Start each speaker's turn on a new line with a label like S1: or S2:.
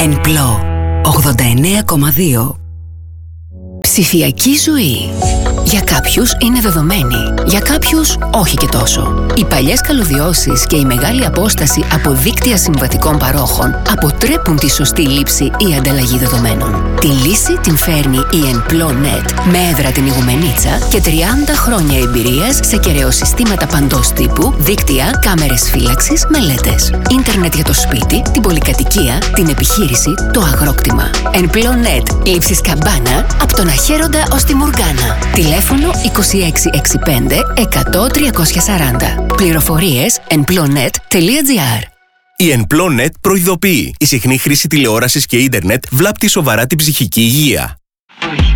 S1: Ενπλό 89,2. Ψηφιακή ζωή. Για κάποιους είναι δεδομένη, για κάποιους όχι και τόσο. Οι παλιές καλωδιώσεις και η μεγάλη απόσταση από δίκτυα συμβατικών παρόχων αποτρέπουν τη σωστή λήψη ή ανταλλαγή δεδομένων. Τη λύση την φέρνει η EnploNet με έδρα την Ιγουμενίτσα και 30 χρόνια εμπειρίας σε κεραιοσυστήματα παντός τύπου, δίκτυα, κάμερες φύλαξης, μελέτες. Ίντερνετ για το σπίτι, την πολυκατοικία, την επιχείρηση, το αγρόκτημα. EnploNet, λήψης καμπάνα από τον Αχέροντα ως τη Μουργάνα. Τηλέφωνο 2665 100 340. Πληροφορίες emplonet.gr.
S2: Η EnploNet προειδοποιεί. Η συχνή χρήση τηλεόρασης και ίντερνετ βλάπτει σοβαρά την ψυχική υγεία.